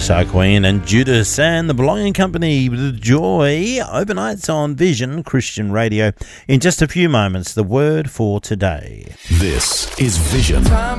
Star Queen and Judas and the Belonging Company with Joy. Overnights on Vision Christian Radio. In just a few moments, the word for today. This is Vision